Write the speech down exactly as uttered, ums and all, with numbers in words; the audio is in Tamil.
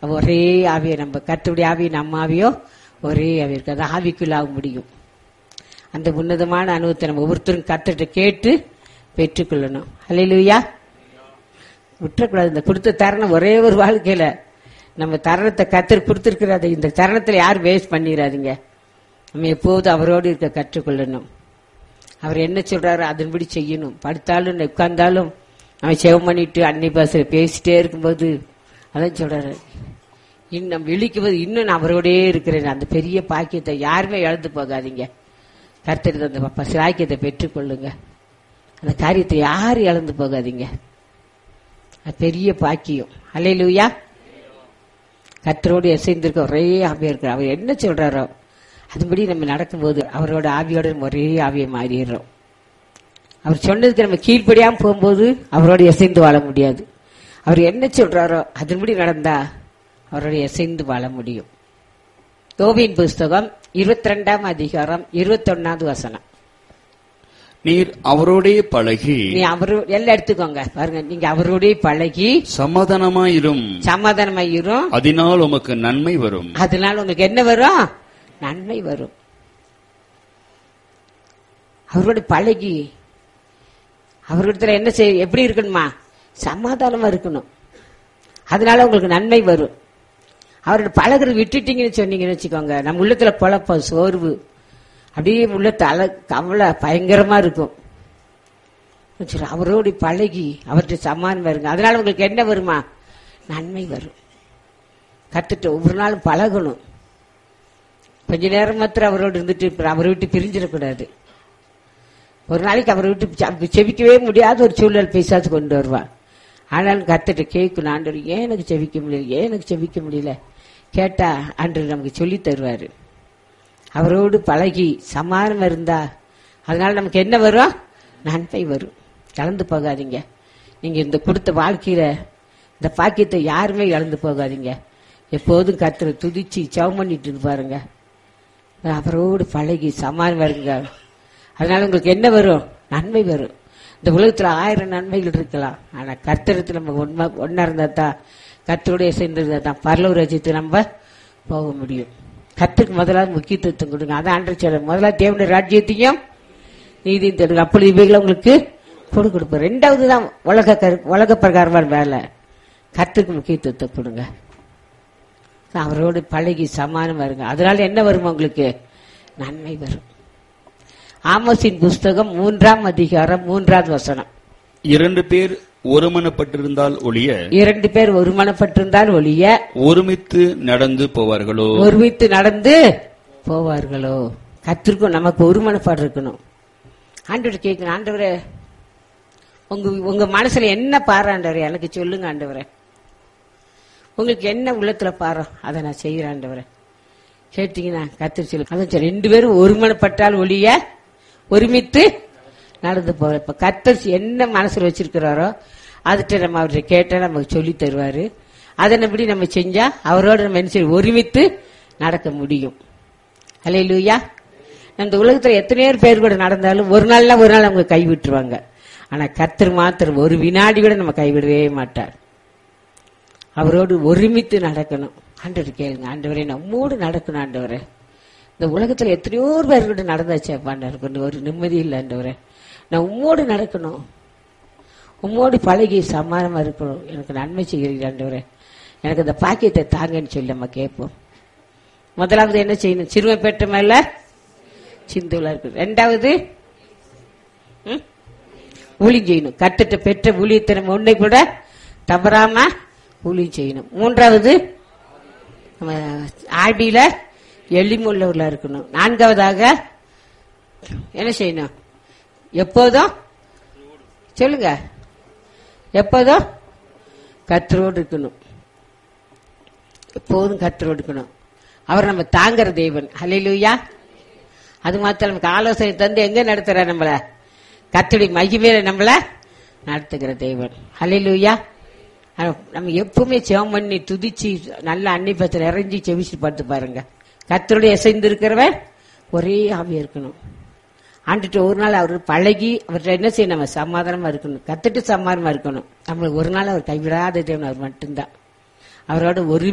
ஒரே ஆவியை நம்ம கர்த்தருடைய ஆவியை நம்ம ஆவியோ ஒரே ஆவி இருக்கு. அது ஆவிக்குள்ளாக முடியும். அந்த உன்னதமான அனுபவத்தை நம்ம ஒவ்வொருத்தரும் கர்த்தர்கிட்ட கேட்டு பெற்றுக்கொள்ளணும். அல்லேலூயா. விட்டுறக்கூடாது. இந்த கொடுத்த தருணம் ஒரே ஒரு வாழ்க்கையில நம்ம தருணத்தை கர்த்தர் கொடுத்திருக்கிறாரு. இந்த தருணத்துல யாரும் வேஸ்ட் பண்ணிடாதீங்க. நம்ம எப்போதும் அவரோடு இருக்க கற்றுக்கொள்ளணும். அவர் என்ன சொல்றாரு அதன்படி செய்யணும். படுத்தாலும் உட்கார்ந்தாலும் அவன் செவம் பண்ணிட்டு அன்னை பாசையில பேசிட்டே இருக்கும்போது அதான் சொல்றாரு, இன்னும் விழிக்கும் போது இன்னும் நான் அவரோடே இருக்கிறேன். அந்த பெரிய பாக்கியத்தை யாருமே இழந்து போகாதீங்க. கர்த்தர் அந்த பாக்கியத்தை பெற்றுக்கொள்ளுங்க. அந்த காரியத்தை யாரும் இழந்து போகாதீங்க. அது பெரிய பாக்கியம். அல்லேலூயா. கர்த்தரோடு இசைந்திருக்க ஒரே ஆவியா இருக்கிற அவர் என்ன சொல்றாரோ அதுபடி நம்ம நடக்கும்போது அவரோட ஆவியோட ஒரே ஆவியை மாறிடுறோம். அவர் சொன்னதுக்கு நம்ம கீழ்ப்படியாம போகும்போது அவரோட இசைந்து வாழ முடியாது. அவர் என்ன சொல்றாரோ அதன்படி நடந்தா அவரோட இசைந்து வாழ முடியும். யோபின் புஸ்தகம் இருபத்தி ரெண்டாம் அதிகாரம் இருபத்தி ஒன்னாவது வசனம். நீர் அவரோடே பழகி, நீ அவரு எல்லாம் எடுத்துக்கோங்க பாருங்க, நீங்க அவரோடே பழகி சமாதானமாயிரும் சமாதானமாயிரும் அதனால் உமக்கு நன்மை வரும். அதனால உங்களுக்கு என்ன வரும்? நன்மை வரும். அவரோட பழகி அவர்கிட்ட என்ன செய்ய எப்படி இருக்கணுமா? சமாதானமா இருக்கணும். அதனால உங்களுக்கு நன்மை வரும். அவரோட பழகிறது விட்டுட்டீங்கன்னு சொன்னீங்கன்னு வச்சுக்கோங்க, நம்ம உள்ளத்துல குழப்பம் சோர்வு அப்படியே உள்ள தலை கவலை பயங்கரமா இருக்கும். அவரோடு பழகி அவர்கிட்ட சமாதானம் வருங்க. அதனால உங்களுக்கு என்ன வருமா? நன்மை வரும். கத்துட்டு ஒவ்வொரு நாளும் பழகணும். கொஞ்ச நேரம் மாத்திரம் அவரோடு இருந்துட்டு அவரை விட்டு பிரிஞ்சிடக்கூடாது. ஒரு நாளைக்கு அவரை விட்டு செவிக்கவே முடியாத ஒரு சூழல் பேசாது கொண்டு வருவான். ஆனாலும் கத்துட்டு கேட்கணும், ஆண்டவர் ஏன் எனக்கு செவிக்க முடியல, ஏன் எனக்கு செவிக்க முடியல கேட்டா ஆண்டவர் நமக்கு சொல்லி தருவாரு. அவரோடு பழகி சமாதானம் இருந்தா அதனால நமக்கு என்ன வரும்? நன்மை வரும். கலந்து போகாதீங்க. நீங்க இந்த கொடுத்த வாழ்க்கையில இந்த பாக்கியத்தை யாருமே இழந்து போகாதீங்க. எப்போதும் கர்த்தரை துதிச்சு ஜெபம் பண்ணிட்டு பாருங்க. அவரோடு பழகி சமாதானம் வருங்க. அதனால உங்களுக்கு என்ன வரும்? நன்மை வரும். இந்த உலகத்துல ஆயிரம் நன்மைகள் இருக்கலாம். ஆனா கர்த்தரத்துல நம்ம ஒன்னா ஒன்னா இருந்தா தான், கர்த்தரோட சேர்ந்திருந்தா தான் பரலோக ராஜ்யத்துக்கு நம்ம போக முடியும். கர்த்தருக்கு முதலாவது முக்கியத்துவம் கொடுங்க. அதான் ஆண்டவர் சொல்ற, முதலாவது தேவனுடைய ராஜ்யத்தையும் நீதியும் தேடுங்க, அப்பொழுது இவைகளை உங்களுக்கு கொடு கொடுப்பார். ரெண்டாவது தான் உலக உலக பிரகாரமான வேலை. கர்த்தருக்கு முக்கியத்துவத்தை கொடுங்க. அவரோடு பழகி சமாதானம் வருங்க. அதனால என்ன வரும்? உங்களுக்கு நன்மை வரும். ஆமோசின் புஸ்தகம் மூன்றாம் அதிகாரம் மூன்றாவது வசனம். இரண்டு பேர் ஒருமனப்பட்டிருந்தால் ஒழிய இரண்டு பேர் ஒருமனப்பட்டிருந்தால் ஒழிய ஒருமித்து நடந்து போவார்களோ ஒருமித்து நடந்து போவார்களோ. கர்த்தருக்கும் நமக்கு ஒருமனப்பாடு இருக்கணும். ஆண்டவர் கேட்கணும், ஆண்டவரே உங்க உங்க மனசுல என்ன பாரு ஆண்டவரே எனக்கு சொல்லுங்க ஆண்டவரே, உங்களுக்கு என்ன உள்ளத்துல பாரு அதை நான் செய்யறேன் ஆண்டவரே கேட்டீங்கன்னா கர்த்தர் சொல்லு. அதான் சரி, ரெண்டு பேரும் ஒருமனப்பட்டால் ஒழிய ஒருமித்து நடந்து போற. இப்ப கர்த்தர் என்ன மனசுல வச்சிருக்கிறாரோ அதுட்ட நம்ம அவர்கிட்ட கேட்டா நமக்கு சொல்லி தருவாரு. அதன்படி நம்ம செஞ்சா அவரோட நம்ம என்ன செய்ய ஒருமித்து நடக்க முடியும். அல்லேலூயா. இந்த உலகத்துல எத்தனையோ பேர் கூட நடந்தாலும் ஒரு நாள்னா ஒரு நாள் அவங்க கைவிட்டுருவாங்க. ஆனா கர்த்தர் மாத்திரம் ஒரு வினாடி கூட நம்ம கைவிடவே மாட்டார். அவரோடு ஒருமித்து நடக்கணும். ஆண்டவர் கேளுங்க, ஆண்டவரே நம்மோடு நடக்கணும் ஆண்டவரே. இந்த உலகத்துல எத்தனையோ பேர் கூட நடந்தாச்சே ஆண்டவர், ஒரு நிம்மதி இல்லை ஆண்டவரே. நான் உம்மோடு நடக்கணும், உம்மோடு பழகி சமாதானமா இருக்கணும். எனக்கு நன்மை செய்கிறீர்கள் ஆண்டவரே, எனக்கு இந்த பாக்கியத்தை தாங்கன்னு சொல்லி நம்ம கேட்போம். முதலாவது என்ன செய்யணும்? சிறுமை பெற்ற மேல சிந்துலா இருக்கு. ரெண்டாவது ஊழியம் செய்யணும். கட்டுட்ட பெற்ற ஊழியத்தை நம்ம ஒன்றை கூட தவறாம ஊழியம் செய்யணும். மூன்றாவது நம்ம ஆடியில எளிமுள்ளவர்களா இருக்கணும். நான்காவதாக என்ன செய்யணும்? எப்போதும் சொல்லுங்க, எப்போதும் கர்த்தரோடு இருக்கணும். எப்போதும் கர்த்தரோடு இருக்கணும். அவர் நம்ம தாங்குற தேவன். ஹல்லேலூயா. அது மாத்திரம் நமக்கு ஆலோசனை தந்து எங்க நடத்துற நம்மள கர்த்தருடைய மகிமையில நம்மள நடத்துகிற தேவன். ஹல்லேலூயா. நம்ம எப்பவுமே ஜெபம் பண்ணி துதிச்சு நல்ல அன்னிப்பத்தில் இறங்கி செவிச்சு பார்த்து பாருங்க. கர்த்தருடைய இசைந்து இருக்கிறவன் ஒரே ஆவியா இருக்கணும். ஆண்டுட்டு ஒரு நாள் அவர் பழகி அவர்கிட்ட என்ன செய்யணும்? நம்ம சமாதானமா இருக்கணும். கத்துட்டு சமாதானமா இருக்கணும். நம்மளுக்கு ஒரு நாள் அவர் கைவிடாத தேவன் அவர் மட்டும்தான். அவரோட ஒரு